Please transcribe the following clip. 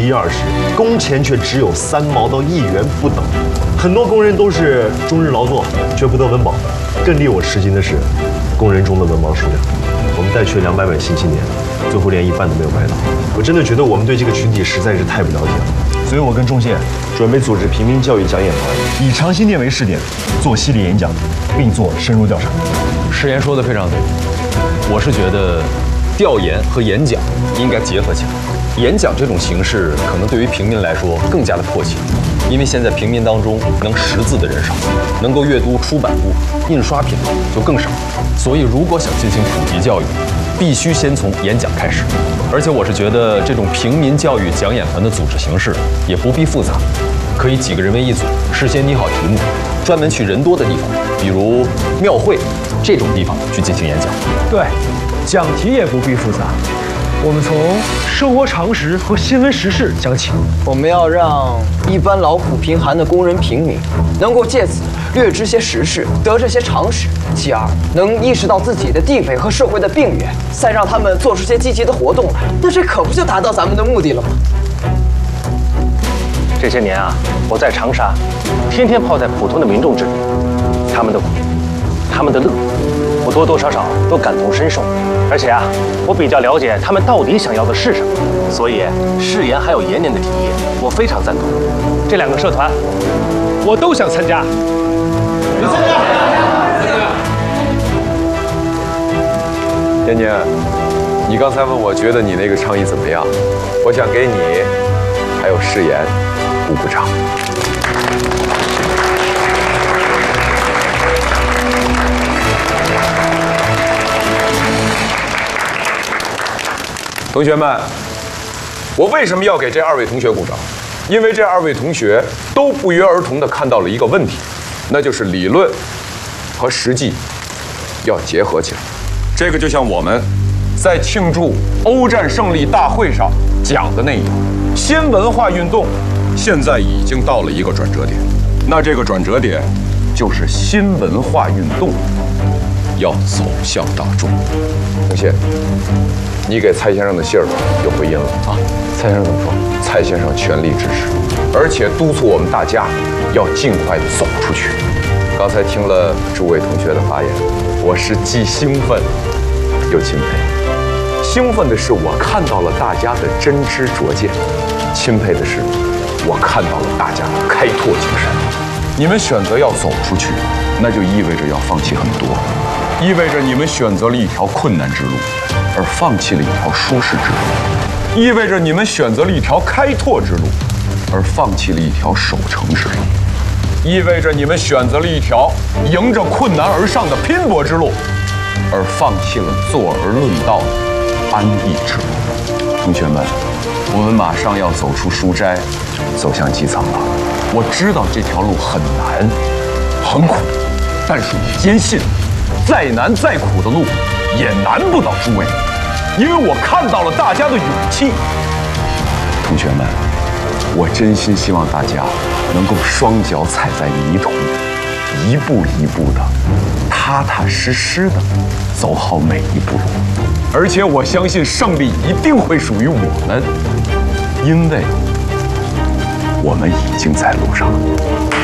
20，工钱却只有3毛到1元不等。很多工人都是终日劳作，却不得温饱。更令我吃惊的是，工人中的文盲数量，我们带去200位新青年，最后连一半都没有买到。我真的觉得我们对这个群体实在是太不了解了。所以我跟仲宪准备组织平民教育讲演团，以长辛店为试点，做系列演讲，并做深入调查。 世言说的非常对，我是觉得调研和演讲应该结合起来。演讲这种形式可能对于平民来说更加的迫切，因为现在平民当中能识字的人少，能够阅读出版物、印刷品就更少。所以如果想进行普及教育，必须先从演讲开始。而且我是觉得这种平民教育讲演团的组织形式也不必复杂，可以几个人为一组，事先拟好题目，专门去人多的地方，比如庙会这种地方去进行演讲。 对，讲题也不必复杂，我们从生活常识和新闻时事讲起。 我们要让一般劳苦贫寒的工人平民能够借此略知些时事，得这些常识，继而能意识到自己的地位和社会的病源，再让他们做出些积极的活动来，那这可不就达到咱们的目的了吗？ 这些年啊，我在长沙，天天泡在普通的民众之中，他们的苦，他们的乐，我多多少少都感同身受。而且啊，我比较了解他们到底想要的是什么，所以誓言还有延年的提议，我非常赞同。这2个社团，我都想参加。你参加？ 年年，你刚才问我觉得你那个倡议怎么样，我想给你还有誓言鼓掌。同学们，我为什么要给这2位同学鼓掌？因为这2位同学都不约而同地看到了一个问题，那就是理论和实际要结合起来。这个就像我们在庆祝欧战胜利大会上讲的那样，新文化运动现在已经到了一个转折点，那这个转折点就是新文化运动要走向大众。同学，你给蔡先生的信儿有回音了啊？蔡先生怎么说？蔡先生全力支持，而且督促我们大家要尽快地走出去。刚才听了诸位同学的发言，我是既兴奋又钦佩。兴奋的是我看到了大家的真知灼见，钦佩的是我看到了大家的开拓精神。你们选择要走出去，那就意味着要放弃很多，意味着你们选择了一条困难之路，而放弃了一条舒适之路，意味着你们选择了一条开拓之路，而放弃了一条守成之路，意味着你们选择了一条迎着困难而上的拼搏之路，而放弃了坐而论道的安逸之路。同学们，我们马上要走出书斋，走向基层了。我知道这条路很难，很苦，但是我坚信，再难再苦的路也难不倒诸位，因为我看到了大家的勇气。同学们，我真心希望大家能够双脚踩在泥土，一步一步的踏踏实实的走好每一步路，而且我相信胜利一定会属于我们，因为我们已经在路上了。